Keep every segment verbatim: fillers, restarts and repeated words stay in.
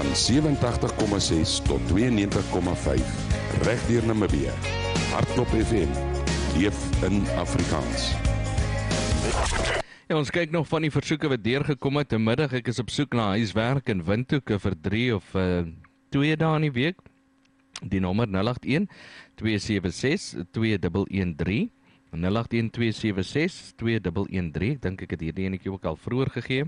van sewentydig komma ses tot tweeënnewentig komma vyf regdeur Namibië. Hardklop F M, leef in Afrikaans. Ja, ons kyk nog van die versoeke wat deurgekom het. Vanmiddag ek is op soek na huiswerk in Windhoek vir drie of uh, twee dae in die week. Die nommer nul agt een twee sewe ses twee een een drie, nul agt een twee sewe ses twee een een drie. Ek dink ek het hierdie enetjie ook al vroeër gegee.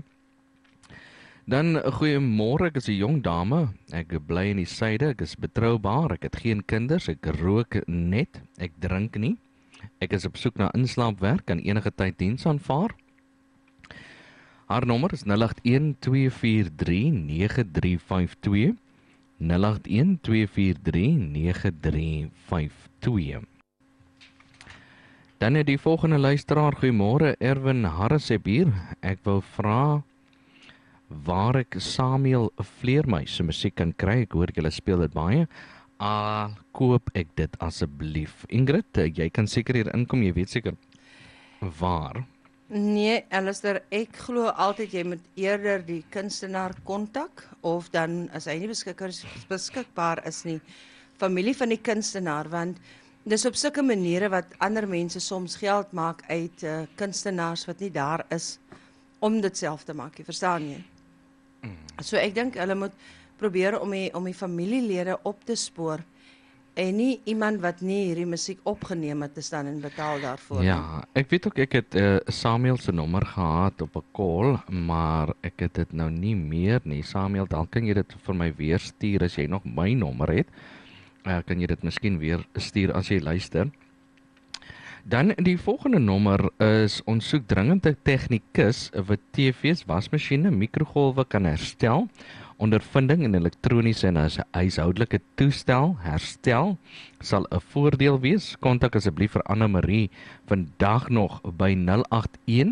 Dan, goeiemôre, ek is 'n jong dame, ek bly in die suide, ek is betroubaar, ek het geen kinders, ek rook net, ek drink nie. Ek is op soek na inslaapwerk, kan enige tyd diens aanvaar. Haar nommer is nul agt een twee vier drie nege drie vyf twee, nul agt een twee vier drie nege drie vyf twee. Dan het die volgende luisteraar, goeiemôre, Erwin Harrisep hier. Ek wil vra waar ek Samuel Vleermuis se musiek kan kry. Ek hoor julle speel dit baie. Ah, koop ek dit asseblief. Ingrid, jy kan seker hier inkom, jy weet seker waar. Nee, Alistair, ek glo altyd jy moet eerder die kunstenaar kontak, of dan, as hy nie beskikbaar is, beskikbaar is nie, familie van die kunstenaar, want dis op sulke maniere wat ander mense soms geld maak uit uh, kunstenaars wat nie daar is, om dit self te maak, jy verstaan jy? Mm. So ek dink hulle moet probeer om die, om die familielede op te spoor, en nie iemand wat nie hierdie musiek opgeneem het te staan en betaal daarvoor. Ja, ek weet ook, ek het uh, Samuel se nommer gehad op 'n call, maar ek het dit nou nie meer nie. Samuel, dan kan jy dit vir my weer stuur as jy nog my nommer het. Uh, kan jy dit miskien weer stuur as jy luister. Dan die volgende nommer is, ons soek dringend 'n tegnikus wat T V's, wasmasjiene, mikrogolwe kan herstel, ondervinding in elektroniese en as 'n huishoudelike toestel herstel, sal 'n voordeel wees. Kontak asseblief vir Anna Marie vandag nog by nul agt een,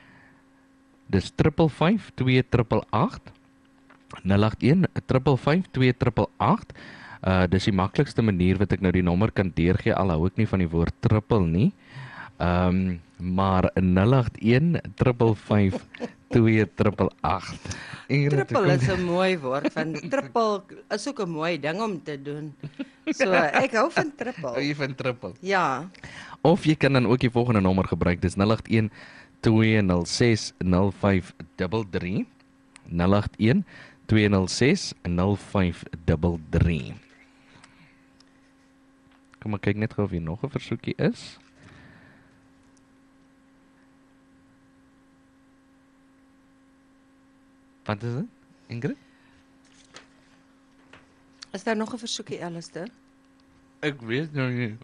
dis vyf vyf twee agt agt, nul agt een vyf vyf twee agt agt. Uh, dis die maklikste manier wat ek nou die nommer kan deurgee, al hou ek nie van die woord triple nie. Um, maar nul agt een vyf vyf twee agt agt. Triple is 'n mooi woord, van triple is ook 'n mooi ding om te doen. So, ek hou van triple. Hou jy van triple? Ja. Of jy kan dan ook die volgende nommer gebruik, dis nul agt een twee nul ses nul vyf drie drie, nul agt een twee nul ses nul vyf drie drie. Kom maar kyk net gou of hier nog 'n versoekie is. Wat is dit, Ingrid? Is daar nog 'n versoekie, Alistair? Ek weet nou nie.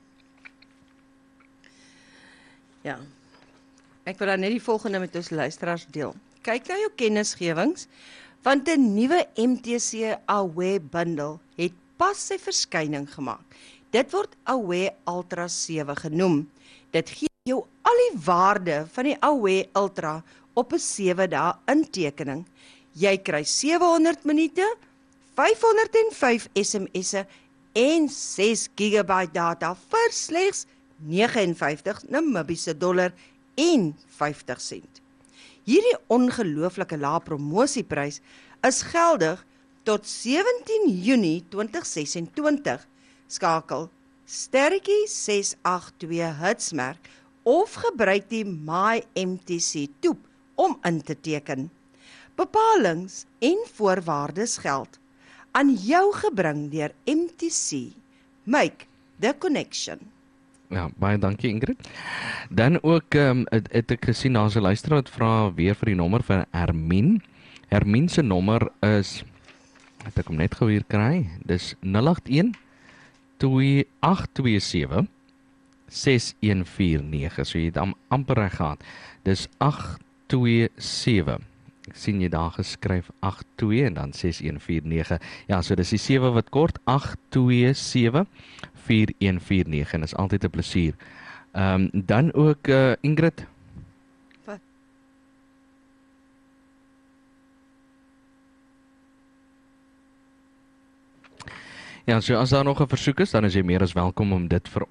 Ja. Ek wil dan net die volgende met ons luisteraars deel. Kyk na jou kennisgewings, want 'n nuwe M T C Aware bundle het pas sy verskyning gemaak. Dit word Aware Ultra sewe genoem. Dit gee jou al die waarde van die Aware Ultra op 'n sewe dae intekening. Jy kry sewe honderd minute, vyf honderd vyf S M S'e en ses gigabyte data vir slegs vyf nege vyf Namibiese dollar en vyftig sent. Hierdie ongelooflike lae promosieprys is geldig tot sewentien Junie twintig ses en twintig. Skakel sterretjie ses agt twee hitsmerk of gebruik die My M T C toep om in te teken. Bepalings en voorwaardes geld. Aan jou gebring deur M T C. Make the connection. Ja, baie dankie Ingrid. Dan ook um, het, het ek gesien, daar is 'n luisteraar wat vra weer vir die nommer van Hermine. Hermine se nommer is, het ek hom net gou hier kry, dis nul agt een twee agt twee sewe ses een vier nege, so jy het am, amper reg gehad. Dis agt twee sewe. Ek sien jy daar geskryf agt twee en dan ses een vier nege. Ja, so dis die sewe wat kort, agt twee sewe vier een vier nege, en is altyd 'n plesier. Um, dan ook uh, Ingrid. Wat? Ja, so as daar nog 'n versoek is, dan is jy meer as welkom om dit vir